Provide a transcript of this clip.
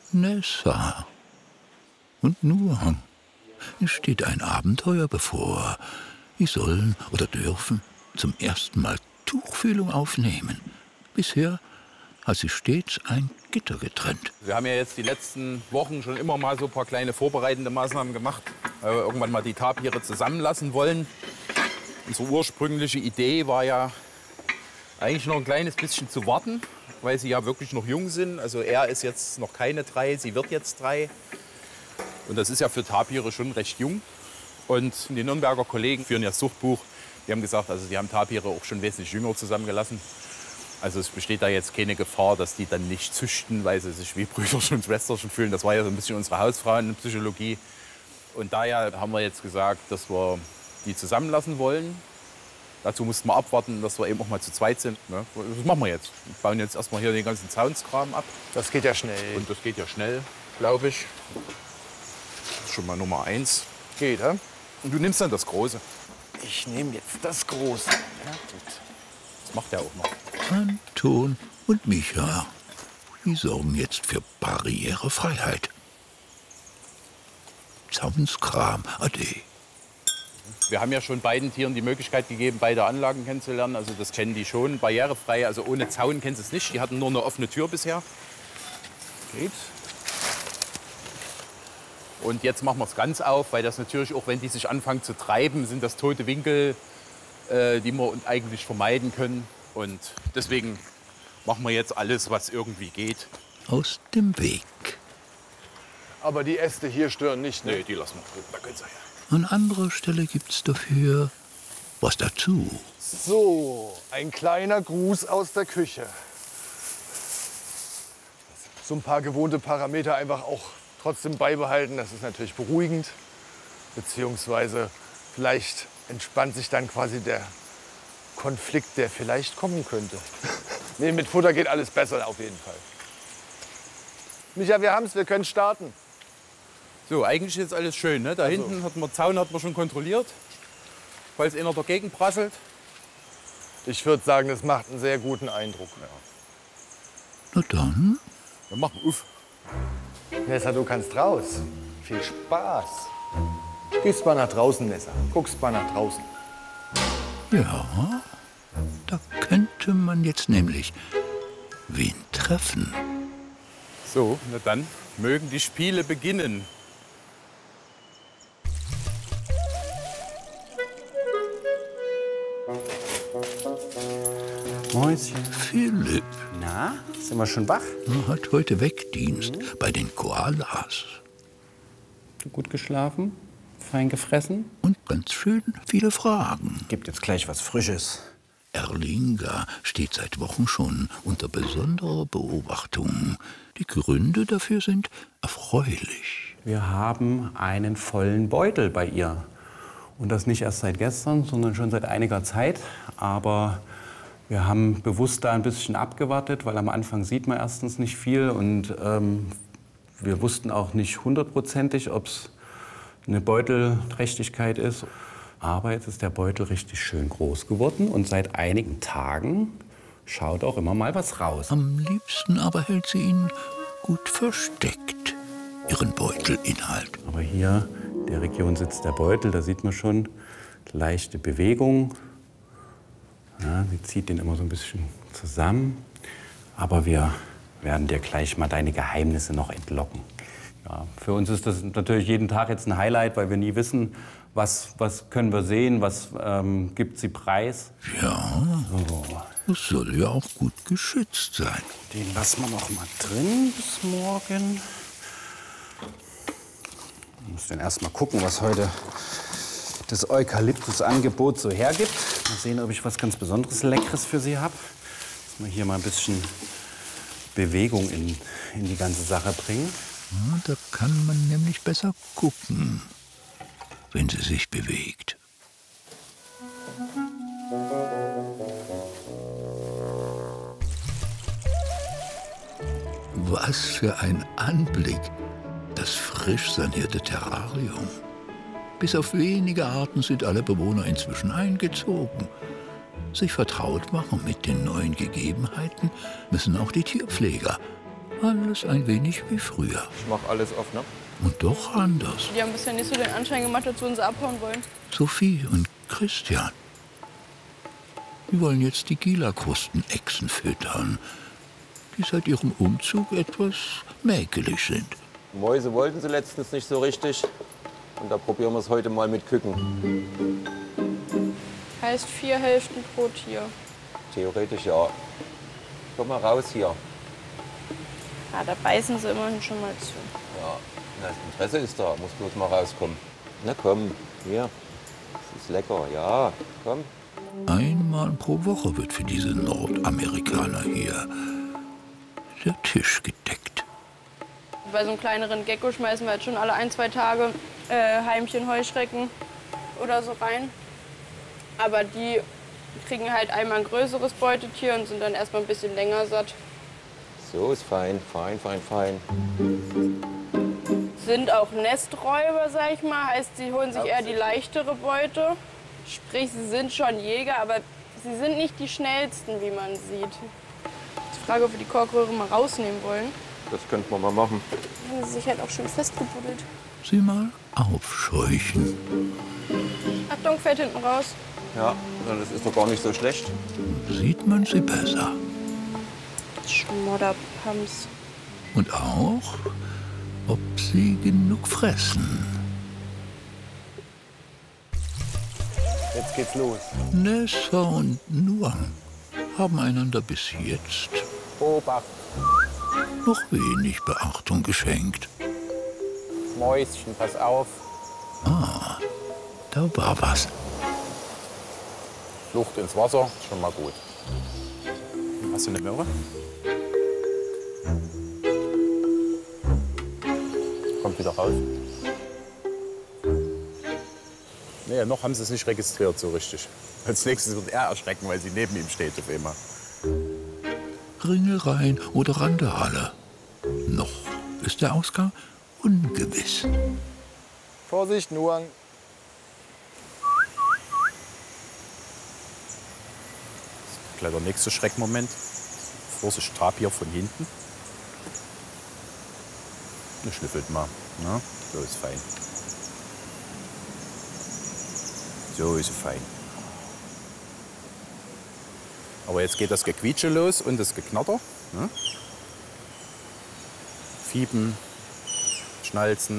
Nessa. Und nur, es steht ein Abenteuer bevor. Sie sollen oder dürfen zum ersten Mal Tuchfühlung aufnehmen. Bisher hat sie stets ein Gitter getrennt. Wir haben ja jetzt die letzten Wochen schon immer mal so ein paar kleine vorbereitende Maßnahmen gemacht, weil wir irgendwann mal die Tapire zusammenlassen wollen. Unsere ursprüngliche Idee war ja eigentlich noch ein kleines bisschen zu warten, weil sie ja wirklich noch jung sind. Also er ist jetzt noch keine 3, sie wird jetzt 3. Und das ist ja für Tapire schon recht jung. Und die Nürnberger Kollegen führen ja das Zuchtbuch. Die haben gesagt, also die haben Tapire auch schon wesentlich jünger zusammengelassen. Also es besteht da jetzt keine Gefahr, dass die dann nicht züchten, weil sie sich wie Brüder und Schwestern fühlen. Das war ja so ein bisschen unsere Hausfrauenpsychologie. Und daher haben wir jetzt gesagt, dass wir die zusammenlassen wollen. Dazu mussten wir abwarten, dass wir eben auch mal zu zweit sind. Ne? Das machen wir jetzt. Wir bauen jetzt erstmal hier den ganzen Zaunskram ab. Das geht ja schnell. Und das geht ja schnell, glaube ich. Das ist schon mal Nummer 1. Geht, hä? Und du nimmst dann das Große. Ich nehme jetzt das Große. Ja, gut. Das macht er auch noch. Anton und Micha, die sorgen jetzt für Barrierefreiheit. Zaunskram, ade. Wir haben ja schon beiden Tieren die Möglichkeit gegeben, beide Anlagen kennenzulernen. Also das kennen die schon. Barrierefrei, also ohne Zaun kennen sie es nicht. Die hatten nur eine offene Tür bisher. Geht. Und jetzt machen wir es ganz auf, weil das natürlich, auch wenn die sich anfangen zu treiben, sind das tote Winkel, die wir eigentlich vermeiden können. Und deswegen machen wir jetzt alles, was irgendwie geht. Aus dem Weg. Aber die Äste hier stören nicht, ne? Nee, die lassen wir drüben. Da können sie her. An anderer Stelle gibt's dafür was dazu. So, ein kleiner Gruß aus der Küche. So ein paar gewohnte Parameter einfach auch trotzdem beibehalten. Das ist natürlich beruhigend. Beziehungsweise vielleicht entspannt sich dann quasi der Konflikt, der vielleicht kommen könnte. Nee, mit Futter geht alles besser auf jeden Fall. Micha, wir haben's, wir können starten. So, eigentlich ist jetzt alles schön. Ne? Da hinten hat man Zaun hat man schon kontrolliert, falls einer dagegen prasselt. Ich würde sagen, das macht einen sehr guten Eindruck. Ja. Na dann, Dann machen wir auf. Nessa, du kannst raus. Viel Spaß. Gehst mal nach draußen, Nessa. Guckst mal nach draußen. ja, da könnte man jetzt nämlich wen treffen. So, na dann mögen die Spiele beginnen. Mäuschen. Philipp Na, sind wir schon wach? hat heute Wegdienst bei den Koalas. Gut geschlafen? Fein gefressen? Und ganz schön viele Fragen. Gibt jetzt gleich was Frisches. Erlinga steht seit Wochen schon unter besonderer Beobachtung. Die Gründe dafür sind erfreulich. Wir haben einen vollen Beutel bei ihr. Und das nicht erst seit gestern, sondern schon seit einiger Zeit. Aber wir haben bewusst da ein bisschen abgewartet, weil am Anfang sieht man erstens nicht viel. Und wir wussten auch nicht hundertprozentig, ob es eine Beutelträchtigkeit ist. Aber jetzt ist der Beutel richtig schön groß geworden. Und seit einigen Tagen schaut auch immer mal was raus. Am liebsten aber hält sie ihn gut versteckt, ihren Beutelinhalt. Aber hier in der Region sitzt der Beutel, da sieht man schon leichte Bewegung. Ja, sie zieht den immer so ein bisschen zusammen. Aber wir werden dir gleich mal deine Geheimnisse noch entlocken. Ja, für uns ist das natürlich jeden Tag jetzt ein Highlight, weil wir nie wissen, was können wir sehen, was gibt sie preis. Ja, So, das soll ja auch gut geschützt sein. den lassen wir noch mal drin bis morgen. Ich muss dann erst mal gucken, was heute das Eukalyptus-Angebot so hergibt. Mal sehen, ob ich was ganz Besonderes Leckeres für Sie habe. Dass wir hier mal ein bisschen Bewegung in die ganze Sache bringen. Ja, da kann man nämlich besser gucken, wenn sie sich bewegt. Was für ein Anblick, das frisch sanierte Terrarium. Bis auf wenige Arten sind alle Bewohner inzwischen eingezogen. Sich vertraut machen mit den neuen Gegebenheiten müssen auch die Tierpfleger. Alles ein wenig wie früher. Ich mach alles oft, ne? Und doch anders. Die haben bisher nicht so den Anschein gemacht, als würden sie abhauen wollen. Sophie und Christian. Die wollen jetzt die Gila-Krustenechsen füttern, die seit ihrem Umzug etwas mäkelig sind. Mäuse wollten sie letztens nicht so richtig. Und da probieren wir es heute mal mit Küken. Heißt 4 Hälften pro Tier. Theoretisch ja. Komm mal raus hier. Ja, da beißen sie immerhin schon mal zu. Ja, das Interesse ist da. Muss bloß mal rauskommen. Na komm, hier. Das ist lecker, ja. Komm. Einmal pro Woche wird für diese Nordamerikaner hier der Tisch gedeckt. Bei so einem kleineren Gecko schmeißen wir jetzt schon alle 1-2 Tage Heimchen Heuschrecken oder so rein. Aber die kriegen halt einmal ein größeres Beutetier und sind dann erstmal ein bisschen länger satt. So ist fein, fein, fein, fein. Sind auch Nesträuber, sag ich mal. Heißt, sie holen sich eher die leichtere Beute. Sprich, sie sind schon Jäger, aber sie sind nicht die schnellsten, wie man sieht. Die Frage, ob wir die Korkröhre mal rausnehmen wollen. Das könnten wir mal machen. Haben sie sich halt auch schön festgebuddelt. Sie mal aufscheuchen. Achtung, fällt hinten raus. Ja, das ist doch gar nicht so schlecht. Sieht man sie besser. Schmodderpumps. Und auch, ob sie genug fressen. Jetzt geht's los. Nessa und Nuang haben einander bis jetzt Obacht, noch wenig Beachtung geschenkt. Mäuschen, pass auf. Da war was. Flucht ins Wasser, schon mal gut. Hast du eine Möhre? Kommt wieder raus. Nee, noch haben sie es nicht registriert so richtig. Als nächstes wird er erschrecken, weil sie neben ihm steht auf einmal. Ringelreien oder Randale. Noch ist der Ausgang ungewiss. Vorsicht, Nuang. Gleich der nächste Schreckmoment. Vorsicht, Tapir von hinten. Er schnüffelt mal. Na, so ist fein. So ist fein. Aber jetzt geht das Gequietsche los und das Geknatter. Ne? Fiepen, Schnalzen.